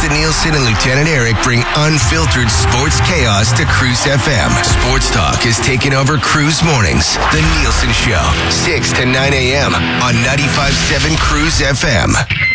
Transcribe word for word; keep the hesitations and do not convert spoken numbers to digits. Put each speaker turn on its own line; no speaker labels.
Krista Nielsen and Lieutenant Eric bring unfiltered sports chaos to Cruise F M. Sports talk is taking over Cruise Mornings. The Nielsen Show, six to nine a.m. on ninety-five point seven Cruise F M.